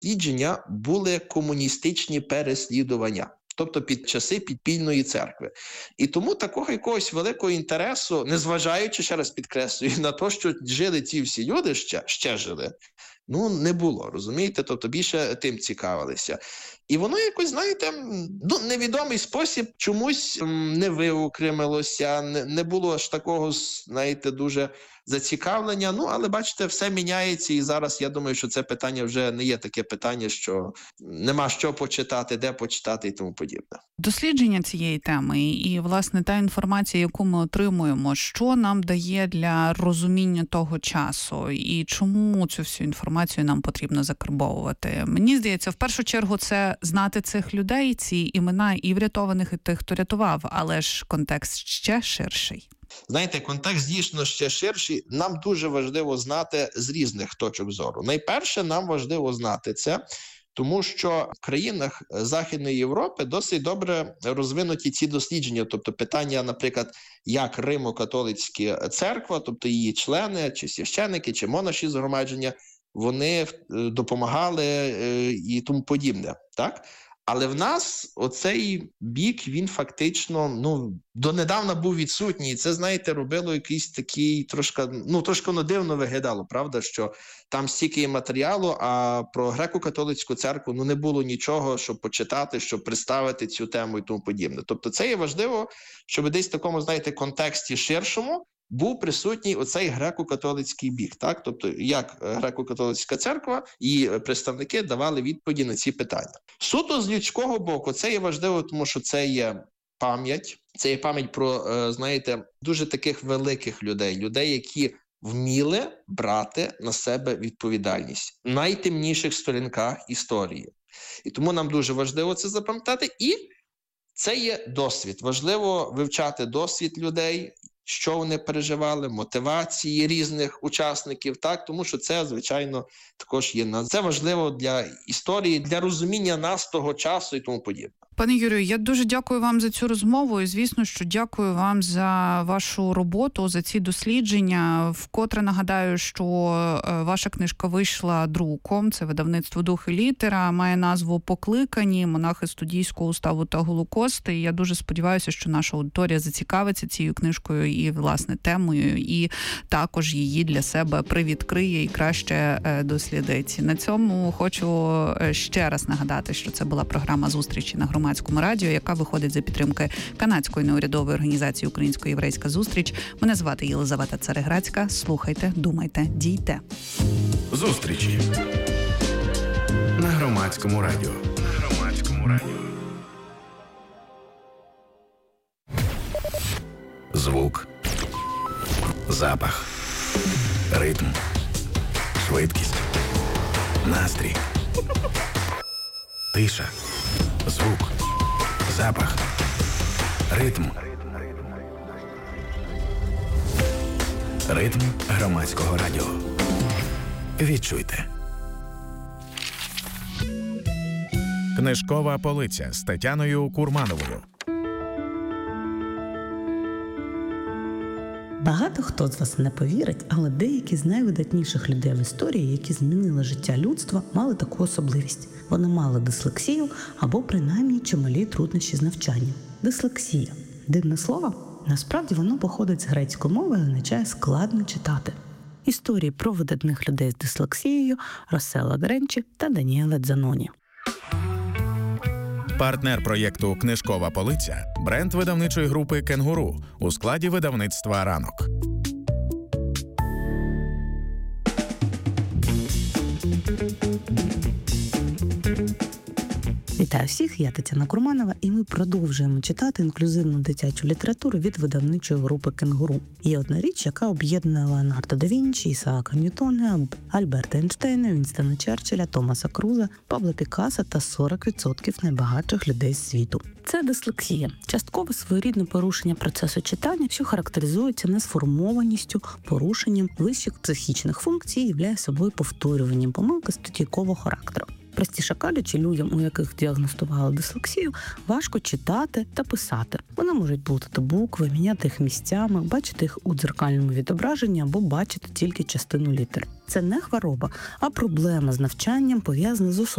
дослідження були комуністичні переслідування. Тобто під часи підпільної церкви. І тому такого якогось великого інтересу, незважаючи, ще раз підкреслюю, на те, що жили ці всі люди, ще жили, не було, розумієте? Тобто більше тим цікавилися. І воно якось, знаєте, невідомий спосіб чомусь не виокремилося, не було ж такого, знаєте, дуже зацікавлення. Але бачите, все міняється, і зараз я думаю, що це питання вже не є таке питання, що нема що почитати, де почитати і тому подібне. Дослідження цієї теми і, власне, та інформація, яку ми отримуємо, що нам дає для розуміння того часу і чому цю всю інформацію нам потрібно закарбовувати? Мені здається, в першу чергу це знати цих людей, ці імена і врятованих, і тих, хто рятував, але ж контекст ще ширший. Знаєте, контекст дійсно ще ширший. Нам дуже важливо знати з різних точок зору. Найперше, нам важливо знати це, тому що в країнах Західної Європи досить добре розвинуті ці дослідження. Тобто питання, наприклад, як Римо-католицька церква, тобто її члени, чи священники, чи монаші згромадження, вони допомагали і тому подібне, так? Але в нас оцей бік, він фактично, донедавна був відсутній. І це, знаєте, робило якийсь такий трошки дивно виглядало, правда, що там стільки є матеріалу, а про греко-католицьку церкву, не було нічого, щоб почитати, щоб представити цю тему і тому подібне. Тобто це є важливо, щоб десь в такому, знаєте, контексті ширшому був присутній оцей греко-католицький бік, так? Тобто, як греко-католицька церква і представники давали відповіді на ці питання. Суто з людського боку це є важливо, тому що це є пам'ять про, знаєте, дуже таких великих людей, які вміли брати на себе відповідальність в найтемніших сторінках історії. І тому нам дуже важливо це запам'ятати. І це є досвід. Важливо вивчати досвід людей, що вони переживали, мотивації різних учасників, так, тому що це, звичайно, також є. Це важливо для історії, для розуміння нас того часу і тому подібне. Пане Юрію, я дуже дякую вам за цю розмову і, звісно, що дякую вам за вашу роботу, за ці дослідження. Вкотре нагадаю, що ваша книжка вийшла друком, це видавництво «Дух і літера», має назву «Покликані. Монахи студійського уставу та Голокосту». І я дуже сподіваюся, що наша аудиторія зацікавиться цією книжкою і, власне, темою, і також її для себе привідкриє і краще дослідить. На цьому хочу ще раз нагадати, що це була програма «Зустрічі» на Громадському радіо, яка виходить за підтримки канадської неурядової організації «Українсько-єврейська зустріч». Мене звати Єлизавета Цареградська. Слухайте, думайте, дійте. Зустрічі на Громадському радіо. Звук, запах, ритм, швидкість, настрій, тиша, звук, запах, ритм. Ритм Громадського радіо. Відчуйте. Книжкова полиця з Тетяною Курмановою. Багато хто з вас не повірить, але деякі з найвидатніших людей в історії, які змінили життя людства, мали таку особливість. Вони мали дислексію або принаймні чималі труднощі з навчанням. Дислексія – дивне слово? Насправді воно походить з грецької мови і означає «складно читати». Історії про видатних людей з дислексією Росселло Дренчі та Даніеле Дзаноні. Партнер проєкту «Книжкова полиця» – бренд видавничої групи «Кенгуру» у складі видавництва «Ранок». Вітаю всіх, я Тетяна Курманова, і ми продовжуємо читати інклюзивну дитячу літературу від видавничої групи «Кенгуру». Є одна річ, яка об'єднує Леонардо да Вінчі, Ісаака Ньютона, Альберта Ейнштейна, Вінстона Черчилля, Томаса Круза, Пабло Пікассо та 40% найбагатших людей світу. Це дислексія – часткове своєрідне порушення процесу читання, що характеризується несформованістю, порушенням вищих психічних функцій і являє собою повторюванням помилки статейкового характеру. Простіше кажучи, людям, у яких діагностували дислексію, важко читати та писати. Вони можуть плутати букви, міняти їх місцями, бачити їх у дзеркальному відображенні або бачити тільки частину літер. Це не хвороба, а проблема з навчанням, пов'язана з